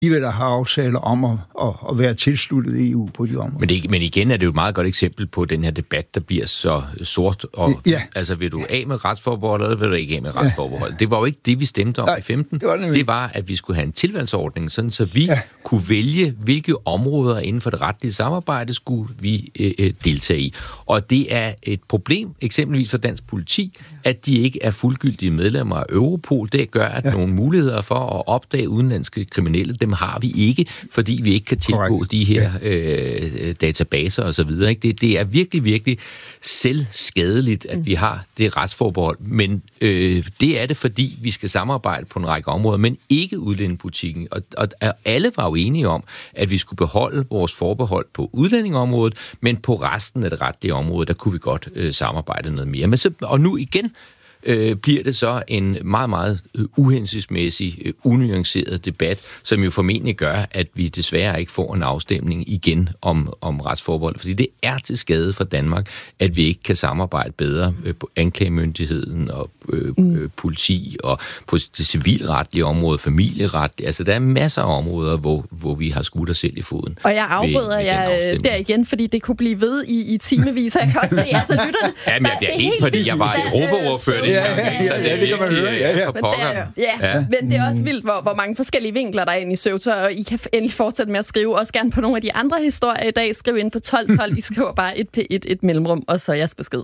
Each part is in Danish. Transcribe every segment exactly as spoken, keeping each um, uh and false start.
alligevel har aftaler om at, at, at være tilsluttet E U på de områder. Men, det, men igen er det jo et meget godt eksempel på den her debat, der bliver så sort. Og, ja. Altså, vil du af med retsforbehold, eller vil du ikke af med retsforbehold? Ja. Det var jo ikke det, vi stemte om. Nej, i femten. Det var, det var, at vi skulle have en tilvalgsordning, sådan så vi ja. kunne vælge, hvilke områder inden for det retlige samarbejde skulle vi øh, deltage i. Og det er et problem, eksempelvis for dansk politi, at de ikke er fuldgyldige medlemmer af Europol. Det gør, at ja. nogle muligheder for at opdage udenlandske kriminelle, dem har vi ikke, fordi vi ikke kan tilgå Correct. de her øh, databaser og så videre. Ikke? Det, det er virkelig, virkelig selvskadeligt, at vi har det retsforbehold, men øh, det er det, fordi vi skal samarbejde på en række områder, men ikke udlændingepolitikken. Og, og, og alle var jo enige om, at vi skulle beholde vores forbehold på udlændingeområdet, men på resten af det retlige område, der kunne vi godt øh, samarbejde noget mere. Men så, og nu igen øh, bliver det så en meget, meget øh, uhensigtsmæssig, øh, unuanceret debat, som jo formentlig gør, at vi desværre ikke får en afstemning igen om, om retsforbehold. Fordi det er til skade for Danmark, at vi ikke kan samarbejde bedre øh, på anklagemyndigheden og øh, øh, politi og på det civilretlige område, familieretlige. Altså, der er masser af områder, hvor, hvor vi har skudt os selv i foden. Og jeg afbryder jer der igen, fordi det kunne blive ved i, i timevis. Jeg kan også se, altså lytterne... Ja, men jeg bliver helt, fordi jeg var europaordfører. Ja, ja, ja, ja, det kan man høre. Ja, ja. Men, det er, ja, ja. men det er også vildt, hvor, hvor mange forskellige vinkler der er inde i Søvter, og I kan endelig fortsætte med at skrive. Også gerne på nogle af de andre historier i dag. Skriv ind på tolv tolv. I skriver bare et, et, et mellemrum, og så jeres besked.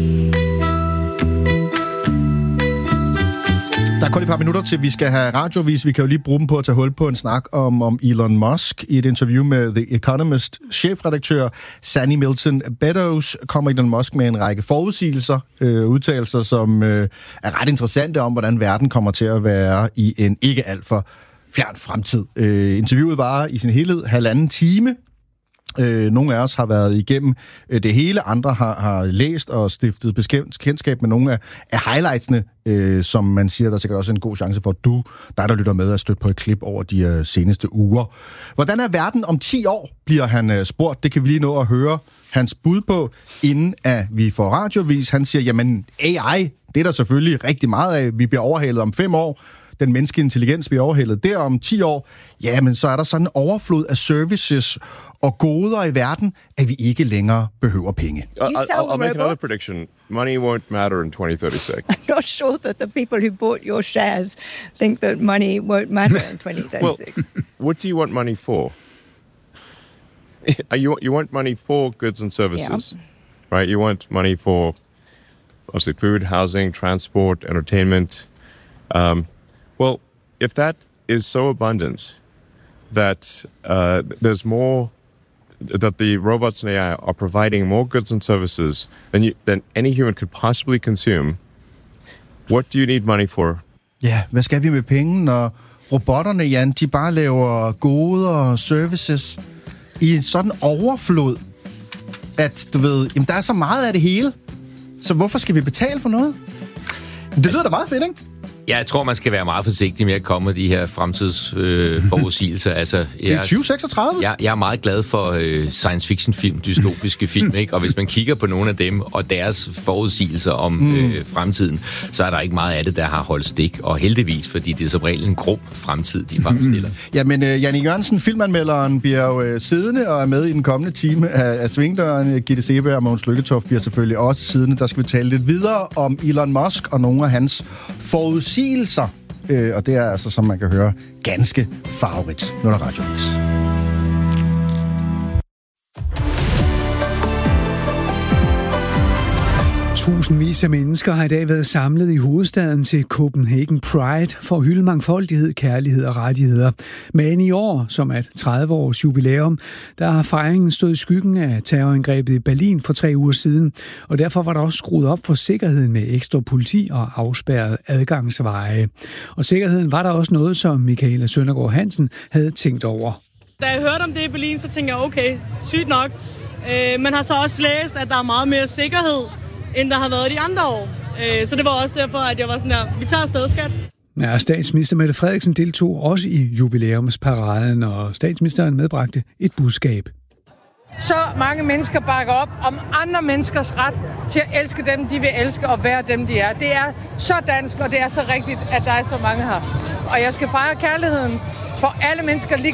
Der er kun et par minutter til, vi skal have radiovis. Vi kan jo lige bruge dem på at tage hul på en snak om, om Elon Musk. I et interview med The Economist, chefredaktør Sandy Milton Beddoes kommer Elon Musk med en række forudsigelser, øh, udtalelser, som øh, er ret interessante om, hvordan verden kommer til at være i en ikke alt for fjern fremtid. Øh, interviewet varer i sin helhed halvanden time. Øh, nogle af os har været igennem øh, det hele, andre har, har læst og stiftet bekendtskab med nogle af, af highlightsene, øh, som man siger, der er sikkert også en god chance for, at du, dig der lytter med, er stødt på et klip over de øh, seneste uger. Hvordan er verden om ti år, bliver han øh, spurgt. Det kan vi lige nå at høre hans bud på, inden at vi får radiovis. Han siger, jamen A I, det er der selvfølgelig rigtig meget af. Vi bliver overhalet om fem år. Den menneskelige intelligens bliver overhældet der om ti år, ja, men så er der sådan en overflod af services og goder i verden, at vi ikke længere behøver penge. I'll, I'll, I'll make another prediction. Money won't matter in twenty thirty-six. I'm not sure that the people who bought your shares think that money won't matter in twenty thirty-six. Well, what do you want money for? you, you want money for goods and services, yeah. Right? You want money for, obviously, food, housing, transport, entertainment. Um, Well, if that is so abundant that uh, there's more, that the robots and A I are providing more goods and services than you, than any human could possibly consume, what do you need money for? Ja, hvad skal vi med penge, når robotterne, Jan, de bare laver goder og services i en sådan overflod, at du ved, jamen, der er så meget af det hele, så hvorfor skal vi betale for noget? Det lyder da meget fedt, ikke? Jeg tror, man skal være meget forsigtig med at komme med de her fremtidsforudsigelser. Øh, altså, det er tyve seksogtredive? Jeg, jeg er meget glad for øh, science fiction-film, dystopiske film, ikke? Og hvis man kigger på nogle af dem og deres forudsigelser om mm. øh, fremtiden, så er der ikke meget af det, der har holdt stik. Og heldigvis, fordi det er som regel en grum fremtid, de fremstiller. Mm. Jamen, øh, Jannik Jørgensen, filmanmelderen, bliver jo øh, siddende og er med i den kommende time af, af Svingdøren. Gitte Seberg og Mogens Lykketoft bliver selvfølgelig også siddende. Der skal vi tale lidt videre om Elon Musk og nogle af hans forudsigelser. Øh, og det er altså, som man kan høre, ganske farverigt. Nu er der radiovis. Tusindvis af mennesker har i dag været samlet i hovedstaden til Copenhagen Pride for at hylde mangfoldighed, kærlighed og rettigheder. Men i år, som er et tredive års jubilæum, der har fejringen stået i skyggen af terrorangrebet i Berlin for tre uger siden, og derfor var der også skruet op for sikkerheden med ekstra politi og afspærret adgangsveje. Og sikkerheden var der også noget, som Michaela Søndergaard Hansen havde tænkt over. Da jeg hørte om det i Berlin, så tænkte jeg, okay, sygt nok. Øh, man har så også læst, at der er meget mere sikkerhed, end der har været de andre år. Så det var også derfor, at jeg var sådan der, vi tager afsted, skat. Ja, statsminister Mette Frederiksen deltog også i jubilæumsparaden, og statsministeren medbragte et budskab. så mange mennesker bakker op om andre menneskers ret til at elske dem, de vil elske, og være dem, de er. Det er så dansk, og det er så rigtigt, at der er så mange her. Og jeg skal fejre kærligheden for alle mennesker,